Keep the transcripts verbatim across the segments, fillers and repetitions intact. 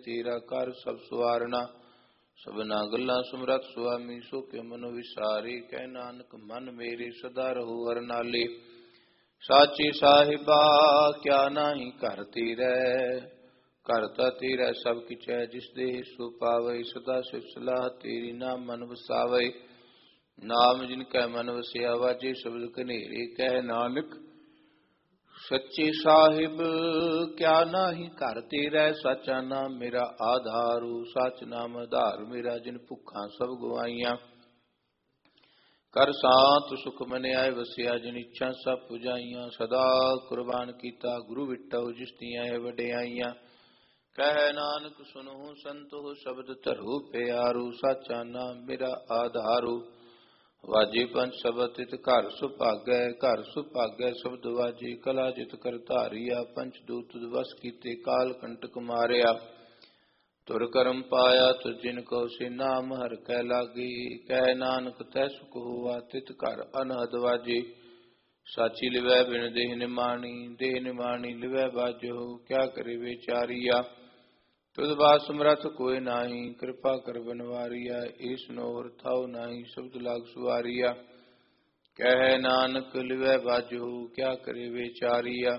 ਤੇਰਾ ਕਰ ਸਭ ਸਵਾਰਨਾ। ਸਭਨਾ ਗੱਲਾਂ ਸੁਮਰਤ ਸੁਆਮੀ ਸੋ ਕੇ ਮਨੋ ਵਿਸਾਰੇ। ਕਹਿ ਨਾਨਕ ਮਨ ਮੇਰੇ ਸਦਾ ਰਹੋ ਹਰ ਨਾਲੇ। ਸਾਚੇ ਸਾਹਿਬਾ ਕਿਆ ਨਾਹੀ ਘਰ ਤੇਰੈ, ਘਰ ਤਾ ਤੇਰਾ ਸਭ ਕਿਛੈ। ਜਿਸ ਦੇ ਸੋ ਪਾਵੈ ਸਦਾ ਸਿਵ ਸਲਾਹ ਤੇਰੀ। ਨਾਮ ਮਨ ਵਸਾਵੈ ਨਾਮ ਜਿਨ ਕੈ ਮਨ ਵਸਿਆ। ਵਾਜੇ ਸ਼ਬਦ ਕਨੇਰੇ ਕਹਿ ਨਾਨਕ ਸੱਚੇ ਸਾਹਿਬ ਕਿਆ ਨਾਹੀ ਘਰ ਤੇਰੈ। ਸਾਚਾ ਨਾਮ ਮੇਰਾ ਆਧਾਰੂ, ਸੱਚ ਨਾਮ ਆਧਾਰ ਮੇਰਾ। ਜਿਨ ਭੁੱਖਾਂ ਸਭ ਗਵਾਈਆਂ ਕਰ ਸਾਤ ਸੁਖ ਮਨਿਆਏ ਵਸਿਆ। ਜਿਨ ਇੱਛਾ ਸਭ ਪੁਜਾਈਆਂ ਸਦਾ ਕੁਰਬਾਨ ਕੀਤਾ। ਗੁਰੂ ਵਿਟਹੁ ਜਿਸ ਦੀਆਂ ਹੈ ਵਡਿਆਈਆਂ। ਕਹਿ ਨਾਨਕ ਸੁਨਹੁ ਸੰਤੋ ਸ਼ਬਦ ਧਰੁ ਪਿਆਰੂ। ਸਾਚਾ ਨਾਮ ਮੇਰਾ ਆਧਾਰੂ। ਵਾਜੇ ਪੰਜ ਸ਼ਬਦ ਤਿਤ ਘਰ ਸੁਭਾਗੈ, ਘਰ ਸੁਭਾਗੈ ਸ਼ਬਦ ਵਾਜੇ। ਕਲਾ ਜਿਤ ਕਰ ਧਾਰੀਆ, ਪੰਚ ਦੂਤ ਵਸ ਕੀਤੇ ਕਾਲ ਕੰਟਕ ਮਾਰਿਆ। ਤੁਰ ਕਰਮ ਪਾਇਆ ਤੁਰ ਜਿਨ ਕੋ ਸੇ ਨਾਮ ਹਰ ਕੈ ਲਾਗੀ। ਕਹਿ ਨਾਨਕ ਤੈ ਸੁਖ ਹੋਆ ਤਿਤ ਘਰ ਅਨਹਦ ਵਾਜੇ। ਸਾਚੀ ਲਿਵੈ ਬਿਨ ਦੇਹ ਨਿਮਾਣੀ, ਦੇਹ ਨਿਮਾਣੀ ਲਿਵੈ ਬਾਜੋ। ਕਿਆ ਕਰੇ ਵਿਚਾਰੀਆ ਤੁਧ ਬਾਤ ਸਮਰਥ ਕੋਇ ਨਾਹੀ। ਕਿਰਪਾ ਕਰ ਬਨਵਾਰੀਆ ਈਸ ਨੋਰ ਥਾਉ ਨਾਹੀ। ਸ਼ਬਦ ਲਾਗ ਸੁਵਾਰੀਆ ਕਹਿ ਨਾਨਕ ਲਿਵੈ ਬਾਜੋ। ਕਿਆ ਕਰੇ ਵਿਚਾਰੀਆ।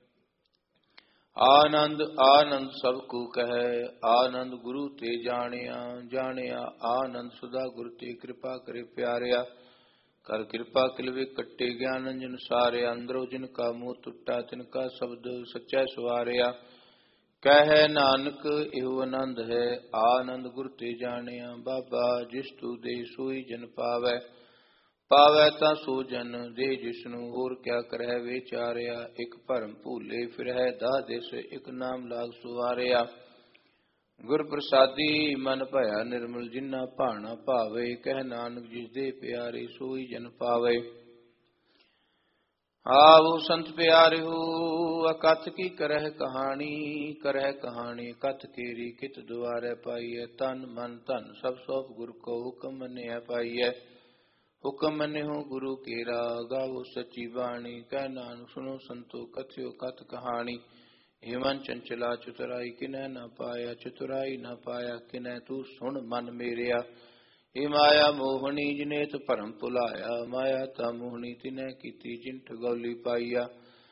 ਆਨੰਦ ਆਨੰਦ ਸਭ ਕੋ ਕਹੈ, ਆਨੰਦ ਗੁਰੂ ਤੇ ਜਾਣਿਆ। ਜਾਣਿਆ ਆਨੰਦ ਸਦਾ ਗੁਰ ਤੇ ਕਿਰਪਾ ਕਰੇ ਪਿਆਰਿਆ। ਕਰ ਕਿਰਪਾ ਕਿਲਵੇ ਕੱਟੇ ਗਿਆਨ ਅੰਜਨ ਸਾਰਿਆ। ਅੰਦਰੋਂ ਜਿਨ ਕਾ ਮੂੰਹ ਟੁੱਟਾ ਤਿਨ ਕਾ ਸ਼ਬਦ ਸੱਚਾ ਸਵਾਰਿਆ। ਕਹਿ ਨਾਨਕ ਇਹੋ ਆਨੰਦ ਹੈ, ਆਨੰਦ ਗੁਰ ਤੇ ਜਾਣਿਆ। ਬਾਬਾ ਜਿਸ ਤੂ ਦੇ ਸੋਈ ਜਨ ਪਾਵੈ, ਪਾਵੈ ਤਾਂ ਸੋ ਜਨ ਦੇ ਜਿਸਨੂੰ। ਹੋਰ ਕਿਆ ਕਰਹਿ ਵਿਚਾਰਿਆ। ਇਕ ਭਰਮ ਭੂਲੇ ਫਿਰਹਿ ਦਾਹ ਦਿਸ। ਇਕ ਨਾਮ ਲਾਗ ਸੁਵਾਰਿਆ। ਗੁਰ ਪ੍ਰਸਾਦੀ ਮਨ ਭਇਆ ਨਿਰਮਲ। ਜਿਨਾ ਭਾਣਾ ਭਾਵੇ ਕਹਿ ਨਾਨਕ ਜਿਸ ਦੇ ਪਿਆਰੇ ਸੋਈ ਜਨ ਪਾਵੇ। ਆਵੋ ਸੰਤ ਪਿਆਰਿਓ ਅਕਥ ਕੀ ਕਰਹਿ ਕਹਾਣੀ। ਕਰਹਿ ਕਹਾਣੀ ਕਥ ਕੇਰੀ ਕਿਤ ਦੁਆਰੈ ਪਾਈਐ। ਤਨ ਮਨ ਧਨ ਸਭ ਸੋਪ ਗੁਰ ਕੋ ਹੁਕਮ ਮੰਨਿਆ ਪਾਈਐ। ਹੁਕਮ ਮੰਨਿਓ ਗੁਰੂ ਕੇਰਾ ਗਾਵੋ ਸੱਚੀ ਬਾਣੀ। ਕਹਿ ਨਾਨਕ ਸੁਨੋ ਸੰਤੋ ਕਥਿਓ ਕਥ ਕਹਾਣੀ। ਇਹ ਮਨ ਚੰਚਲਾ ਚਤੁਰਾਈ ਕਿਨੈ ਨਾ ਪਾਇਆ। ਚਤੁਰਾਈ ਨਾ ਪਾਇਆ ਕਿਨੈ ਤੂੰ ਸੁਣ ਮਨ ਮੇਰਿਆ। ਇਹ ਮਾਇਆ ਮੋਹਣੀ ਜਿਨੇ ਤ ਭਰਮ ਭੁਲਾਇਆ। ਮਾਇਆ ਤਾ ਮੋਹਣੀ ਤਿਨੈ ਕੀਤੀ ਜਿਨ ਠਗੌਲੀ ਪਾਈਆ।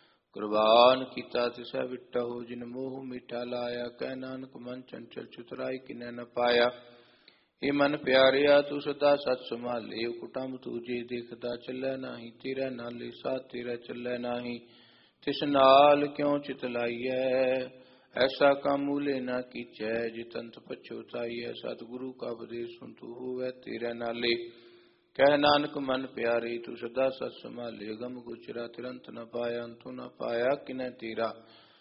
ਕੁਰਬਾਨ ਕੀਤਾ ਤਿਸੈ ਵਿਟਹੁ ਜਿਨ ਮੋਹ ਮਿਠਾ ਲਾਇਆ। ਕਹਿ ਨਾਨਕ ਮਨ ਚੰਚਲ ਚਤੁਰਾਈ ਕਿਨੈ ਨ ਪਾਇਆ। ਇਹ ਮਨ ਪਿਆਰਿਆ ਤੂੰ ਸਦਾ ਸੱਚ ਸੰਭਾਲੇ। ਕੁਟੰਬ ਤੂਜੇ ਦੇਖਦਾ ਚੱਲੈ ਨਾਹੀ। ਤੇਰਾ ਨਾਲੇ ਸਾਥ ਤੇਰਾ ਚੱਲੈ ਨਾਹੀ। ਤਿਸ ਨਾਲ ਕਿਉ ਚਿਤ ਲਾਈਐ। ਐਸਾ ਕੰਮ ਮੂਲੇ ਨਾ ਕੀਚੈ ਜਿਤੰਤ ਪਛੋਤਾਈਐ। ਸਤਿਗੁਰੂ ਕਾ ਉਪਦੇਸ਼ ਸੁਨ ਤੂ ਹੋਵੈ ਤੇਰੇ ਨਾਲੇ। ਕਹਿ ਨਾਨਕ ਮਨ ਪਿਆਰੇ ਤੂੰ ਸਦਾ ਸੱਚ ਸੰਭਾਲੇ। ਗਮ ਗੁਚਰਾ ਤਿਰੰਤ ਨ ਪਾਇਆ ਅੰਤੁ ਨ ਪਾਇਆ ਕਿਨੈ ਤੇਰਾ।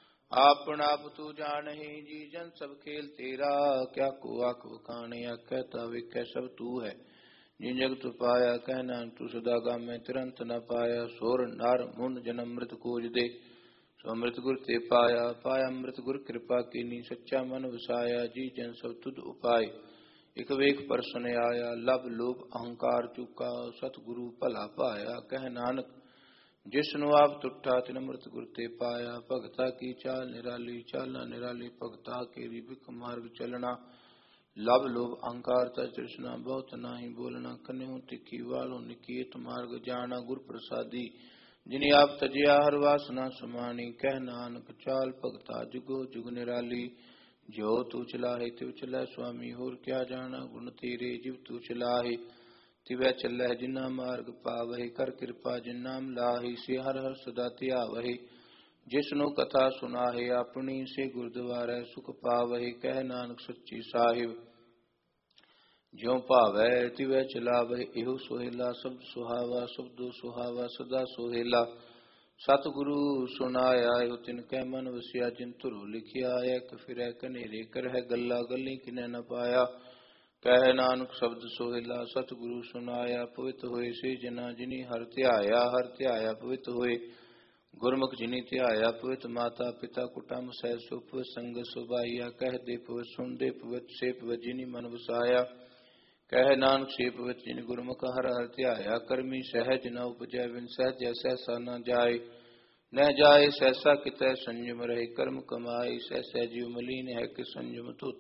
ਆਪਨ ਆਪ ਤੂੰ ਜਾਣਹਿ ਜੀ ਜਨ ਸਭ ਖੇਲ ਤੇਰਾ। ਕਿਆ ਕੋ ਆਖ ਵਖਾਣੇ ਆਖੈ ਤਾ ਵੇਖੈ ਸਭ ਤੂੰ ਹੈ। ਜਿਨ ਜਗਤ ਪਾਇਆ ਕਹਿ ਨਾਨਕ ਤੂੰ ਸਦਾ ਗਾਮੈ ਤਿਰੰਤ ਨ ਪਾਇਆ। ਸੁਰ ਨਰ ਮੁਨ ਜਨ ਅੰਮ੍ਰਿਤ ਕੋਜਦੇ ਸੋ ਅੰਮ੍ਰਿਤ ਗੁਰ ਤੇ ਪਾਇਆ। ਪਾਇਆ ਅੰਮ੍ਰਿਤ ਗੁਰ ਕਿਰਪਾ ਕੀਨੀ ਸੱਚਾ ਮਨ ਵਸਾਇਆ। ਜੀ ਜਨ ਸਭ ਤੁਧ ਉਪਾਏ ਇਕ ਵੇਖ ਪਰਸਨ ਆਇਆ। ਲਭ ਲੋਭ ਅਹੰਕਾਰ ਚੁਕਾ ਸਤਿਗੁਰੂ ਭਲਾ ਪਾਇਆ। ਕਹਿ ਨਾਨਕ ਜਿਸਨੂੰ ਆਪ ਟੁੱਟਾ ਤਿਨ ਅੰਮ੍ਰਿਤ ਗੁਰ ਤੇ ਪਾਇਆ। ਭਗਤਾ ਕੀ ਚਾਲ ਨਿਰਾਲੀ ਚਾਲਾਂ ਨਿਰਾਲੀ। ਭਗਤਾ ਕੇਰੀ ਬਿਖ ਮਾਰਗ ਚਲਣਾ। ਲਭ ਲੋਭ ਅਹੰਕਾਰ ਤਾ ਤ੍ਰਿਸ਼ਨਾ ਬਹੁਤ ਨਾਹੀ ਬੋਲਣਾ। ਕਨਿਉ ਤਿੱਖੀ ਵਾਲੋ ਨਿਕੀਤ ਮਾਰਗ ਜਾਣਾ। ਗੁਰ ਪ੍ਰਸਾਦੀ ਜਿਨੇ ਆਪ ਤਜਿਆ ਹਰ ਵਾਸਨਾ ਸਮਾਣੀ। ਕਹਿ ਨਾਨਕ ਚਾਲ ਭਗਤਾ ਜੁਗੋ ਜੁਗ ਨਿਰਾਲੀ। ਜੋ ਤੂੰ ਚਲਾਹੇ ਤਿਵ ਚਲੈ ਸੁਆਮੀ। ਹੋਰ ਕਿਆ ਜਾਣਾ ਗੁਣ ਤੇਰੇ ਜਿਵ ਤੂੰ ਚਲਾਹੇ ਤਿਵੈ ਚੱਲੈ। ਜਿਨਾ ਮਾਰਗ ਪਾਵਹਿ ਕਰ ਕਿਰਪਾ ਜਿਨ ਨਾਮ ਲਾਹੇ। ਸੇ ਹਰ ਹਰ ਸਦਾ ਧਿਆਵਹਿ ਜਿਸਨੂੰ ਕਥਾ ਸੁਨਾਹੇ। ਆਪਣੀ ਸੇ ਗੁਰਦੁਆਰੈ ਸੁਖ ਪਾਵਹਿ। ਕਹਿ ਨਾਨਕ ਸੱਚੀ ਸਾਹਿਬ ਜਿਉ ਭਾਵੈ ਤਿਵੈ ਚਲਾਵਹਿ। ਇਹੋ ਸੋਹਿਲਾ ਸ਼ਬਦ ਸੁਹਾਵਾ ਸ਼ਬਦੋ ਸੁਹਾਵਾ ਸਦਾ ਸੋਹਿਲਾ। ਸਤਿਗੁਰੂ ਸੁਨਾਇਆ ਇਹੋ ਤਿਨ ਕੈ ਮਨ ਵਸਿਆ। ਜਿਨ ਧੁਰੁ ਲਿਖਿਆ ਇਕ ਫਿਰੈ ਕਨੇਰੇ ਕਰਹਿ ਗੱਲਾਂ ਗੱਲੀ ਕਿਨੈ ਨ ਪਾਇਆ। ਕਹਿ ਨਾਨਕ ਸ਼ਬਦ ਸੋਹਿਲਾ ਸਤਿਗੁਰੂ ਸੁਨਾਇਆ। ਪਵਿੱਤ ਹੋਏ ਸੇ ਜਨਾ ਜਿਨੀ ਹਰਿ ਧਿਆਇਆ। ਹਰਿ ਧਿਆਇਆ ਪਵਿੱਤ ਹੋਏ ਗੁਰਮੁਖ ਜਿਨੀ ਧਿਆਇਆ। ਪਵਿੱਤ ਮਾਤਾ ਪਿਤਾ ਕੁਟੰਬ ਸਹਿ ਸੁ ਪਵਿੱਤ ਸੰਗਤ ਸੁਭਾਈਆ। ਕਹਿ ਦੇ ਪਵਿੱਤ ਸੁਣ ਦੇ ਪਵਿੱਤ ਸੇ ਪਵਿੱਤ ਜਿਨੀ ਮਨ ਵਸਾਇਆ। ਕਹਿ ਨਾਨਕ ਸੇ ਪਵਿੱਤ ਜਿਨ ਗੁਰਮੁਖ ਹਰਿ ਹਰਿ ਧਿਆਇਆ। ਕਰਮੀ ਸਹਿਜ ਨ ਉਪਜੈ ਬਿਨ ਸਹਿਜੈ ਸਹਿਸਾ ਨ ਜਾਏ। ਨਹਿ ਜਾਏ ਸਹਿਸਾ ਕਿਤੈ ਸੰਜਮ ਰਹੇ। ਕਰਮ ਕਮਾਈ ਸਹਿ ਸਹਿ ਜੀਵ ਮਲੀਨ ਹੈ ਕਿ ਸੰਜਮ ਧੁਤ